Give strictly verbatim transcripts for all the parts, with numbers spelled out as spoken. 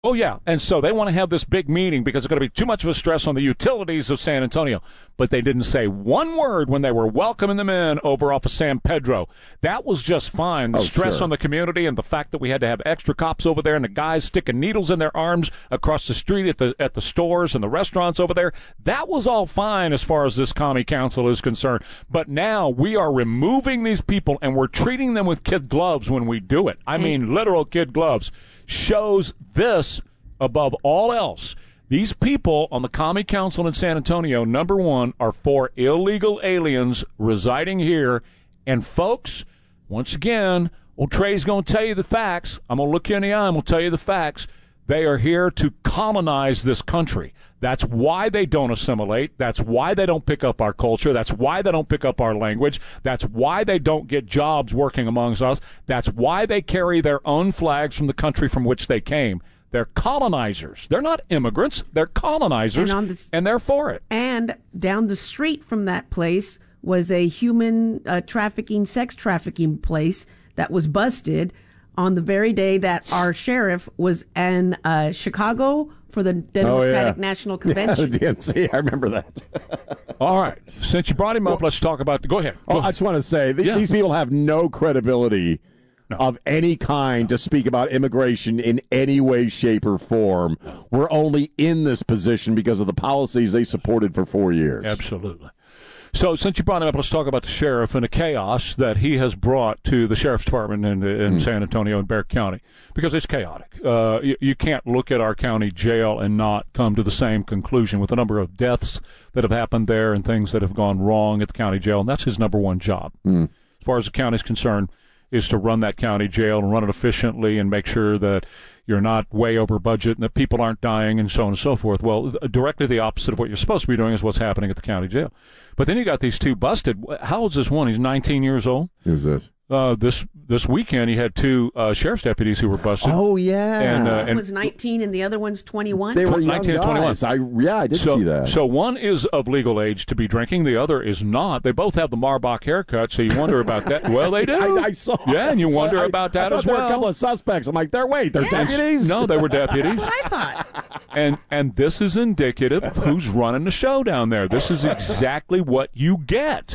Oh, yeah. And so they want to have this big meeting because it's going to be too much of a stress on the utilities of San Antonio. But they didn't say one word when they were welcoming them in over off of San Pedro. That was just fine. The oh, stress sure. on the community and the fact that we had to have extra cops over there and the guys sticking needles in their arms across the street at the at the stores and the restaurants over there, that was all fine as far as this commie council is concerned. But now we are removing these people and we're treating them with kid gloves when we do it. I mean, literal kid gloves. Shows this above all else. These people on the Commie Council in San Antonio, number one, are for illegal aliens residing here. And, folks, once again, old Trey's going to tell you the facts. I'm going to look you in the eye and we'll tell you the facts. They are here to colonize this country. That's why they don't assimilate. That's why they don't pick up our culture. That's why they don't pick up our language. That's why they don't get jobs working amongst us. That's why they carry their own flags from the country from which they came. They're colonizers. They're not immigrants. They're colonizers, and, the, and they're for it. And down the street from that place was a human uh, trafficking, sex trafficking place that was busted on the very day that our sheriff was in uh, Chicago for the Democratic oh, yeah. National Convention. Yeah, the D N C, I remember that. All right. Since you brought him up, well, let's talk about – go ahead. Go oh, ahead. I just want to say, th- yeah. these people have no credibility no. of any kind no. to speak about immigration in any way, shape, or form. We're only in this position because of the policies they supported for four years. Absolutely. So since you brought him up, let's talk about the sheriff and the chaos that he has brought to the sheriff's department in, in mm. San Antonio and Bexar County, because it's chaotic. Uh, you, you can't look at our county jail and not come to the same conclusion with the number of deaths that have happened there and things that have gone wrong at the county jail, and that's his number one job. Mm. As far as the county is concerned, is to run that county jail and run it efficiently and make sure that you're not way over budget and that people aren't dying and so on and so forth. Well, directly the opposite of what you're supposed to be doing is what's happening at the county jail. But then you got these two busted. How old is this one? He's nineteen years old. Who's this? Uh, this this weekend, you had two uh, sheriff's deputies who were busted. Oh, yeah. And, uh, one and was nineteen and the other one's twenty-one? They were young nineteen and twenty-one. guys. I, yeah, I did so, see that. So one is of legal age to be drinking. The other is not. They both have the Marbach haircut, so you wonder about that. Well, they do. I, I saw Yeah, and you I, wonder I, about that I as there well. There were a couple of suspects. I'm like, they're, wait, they're Yeah. deputies? No, they were deputies. That's what I thought. And and this is indicative of who's running the show down there. This is exactly what you get.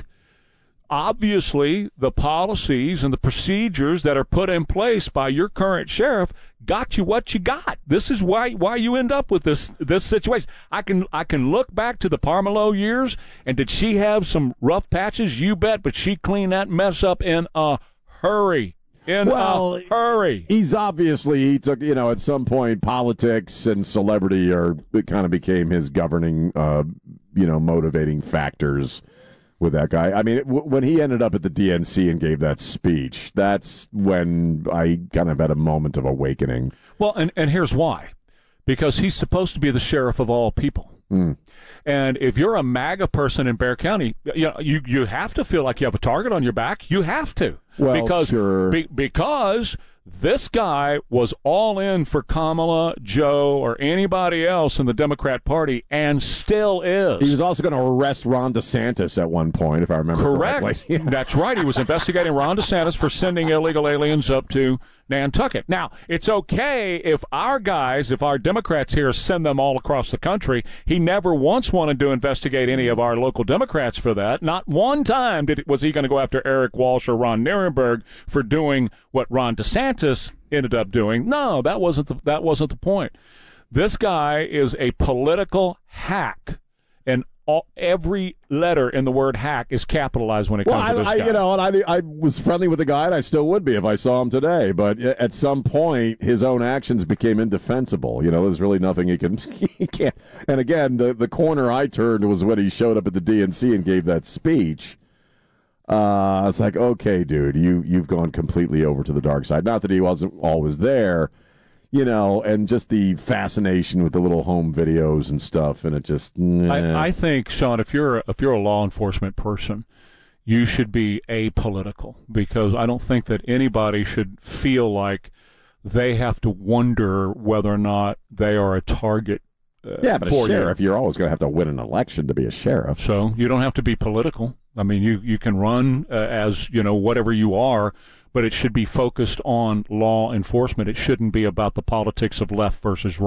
Obviously, the policies and the procedures that are put in place by your current sheriff got you what you got. This is why why you end up with this this situation. I can I can look back to the Parmelo years, and did she have some rough patches? You bet, but she cleaned that mess up in a hurry. In well, a hurry. He's obviously, he took, you know, at some point, politics and celebrity are, it kind of became his governing, uh, you know, motivating factors with that guy. I mean, it, w- when he ended up at the D N C and gave that speech, that's when I kind of had a moment of awakening. Well, and, and here's why. Because he's supposed to be the sheriff of all people. Mm. And if you're a MAGA person in Bexar County, you know, you, you have to feel like you have a target on your back. You have to. Well, because, sure. be, because this guy was all in for Kamala, Joe, or anybody else in the Democrat Party, and still is. He was also going to arrest Ron DeSantis at one point, if I remember Correct. correctly. That's right. He was investigating Ron DeSantis for sending illegal aliens up to Nantucket. Now, it's okay if our guys, if our Democrats here send them all across the country. He never once wanted to investigate any of our local Democrats for that. Not one time did was he going to go after Eric Walsh or Ron Nirenberg for doing what Ron DeSantis ended up doing. No, that wasn't the, that wasn't the point. This guy is a political hack, and all, every letter in the word hack is capitalized when it well, comes I, to this I, guy. You know, and I, I was friendly with the guy, and I still would be if I saw him today. But at some point, his own actions became indefensible. You know, there's really nothing he can. He can't. And again, the the corner I turned was when he showed up at the D N C and gave that speech. Uh, I was like, okay, dude, you you've gone completely over to the dark side. Not that he wasn't always there. You know, and just the fascination with the little home videos and stuff, and it just. Nah. I, I think, Sean, if you're if you're a law enforcement person, you should be apolitical, because I don't think that anybody should feel like they have to wonder whether or not they are a target. Uh, yeah, but for a sheriff, you. you're always going to have to win an election to be a sheriff. So you don't have to be political. I mean, you you can run uh, as you know whatever you are. but it should be focused on law enforcement. It shouldn't be about the politics of left versus right.